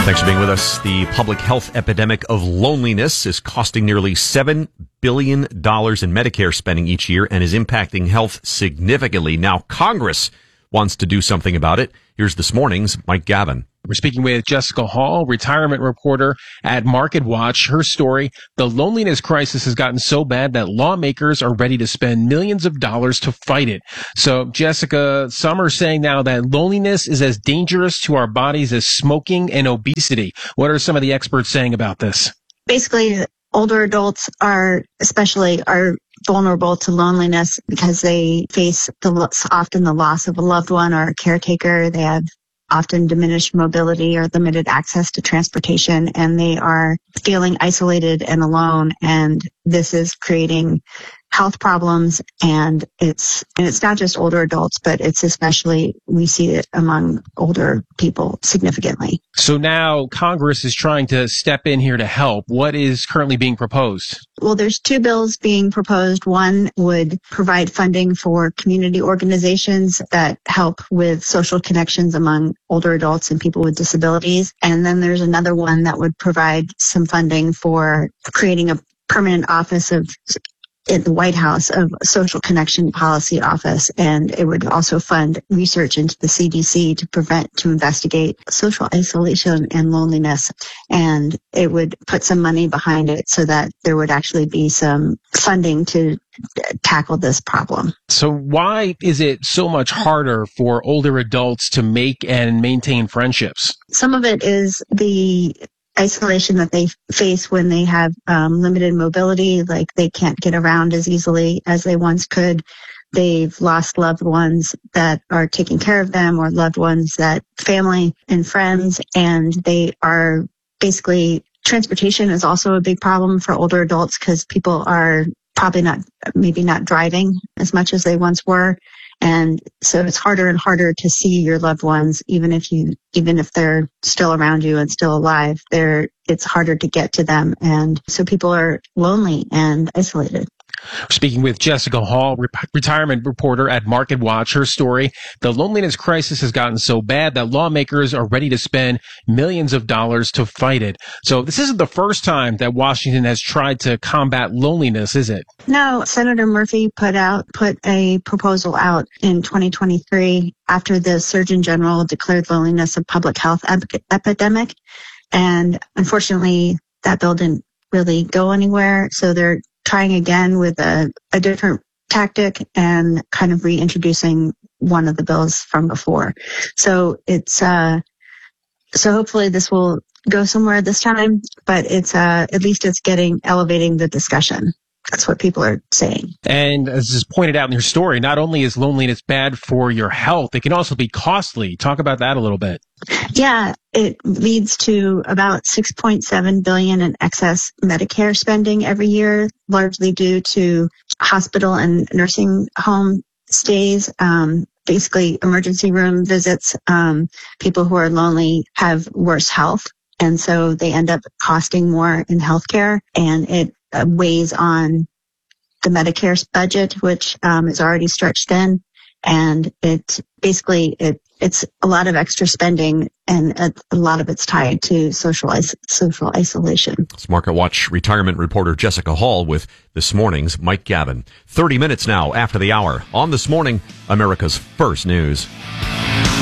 Thanks for being with us. The public health epidemic of loneliness is costing nearly $7 billion in Medicare spending each year and is impacting health significantly. Now, Congress wants to do something about it. Here's this morning's Mike Gavin. We're speaking with Jessica Hall, retirement reporter at MarketWatch. Her story, the loneliness crisis has gotten so bad that lawmakers are ready to spend millions of dollars to fight it. So, Jessica, some are saying now that loneliness is as dangerous to our bodies as smoking and obesity. What are some of the experts saying about this? Basically, older adults are vulnerable to loneliness because they face often the loss of a loved one or a caretaker. They have often diminished mobility or limited access to transportation, and they are feeling isolated and alone. And this is creating health problems, and it's not just older adults, but it's especially, we see it among older people significantly. So now Congress is trying to step in here to help. What is currently being proposed? Well, there's two bills being proposed. One would provide funding for community organizations that help with social connections among older adults and people with disabilities. And then there's another one that would provide some funding for creating a permanent office at the White House of Social Connection Policy Office, and it would also fund research into the CDC to investigate social isolation and loneliness, and it would put some money behind it so that there would actually be some funding to tackle this problem. So why is it so much harder for older adults to make and maintain friendships? Some of it is the isolation that they face when they have limited mobility, like they can't get around as easily as they once could. They've lost loved ones that are taking care of them, or loved ones that family and friends, and they are basically, transportation is also a big problem for older adults because people are probably maybe not driving as much as they once were. And so it's harder and harder to see your loved ones, even if they're still around you and still alive. It's harder to get to them. And so people are lonely and isolated. Speaking with Jessica Hall, retirement reporter at MarketWatch. Her story, the loneliness crisis has gotten so bad that lawmakers are ready to spend millions of dollars to fight it. So this isn't the first time that Washington has tried to combat loneliness, is it? No, Senator Murphy put a proposal out in 2023 after the Surgeon General declared loneliness a public health epidemic. And unfortunately, that bill didn't really go anywhere. So they're trying again with a different tactic and kind of reintroducing one of the bills from before. So so hopefully this will go somewhere this time, but at least it's elevating the discussion. That's what people are saying. And as is pointed out in your story, not only is loneliness bad for your health, it can also be costly. Talk about that a little bit. Yeah, it leads to about $6.7 billion in excess Medicare spending every year, largely due to hospital and nursing home stays, basically emergency room visits. People who are lonely have worse health, and so they end up costing more in healthcare, and it weighs on the Medicare's budget, which is already stretched thin, and it's a lot of extra spending, and a lot of it's tied to social isolation. It's MarketWatch retirement reporter Jessica Hall with this morning's Mike Gavin. 30 minutes now after the hour on This Morning, America's First News.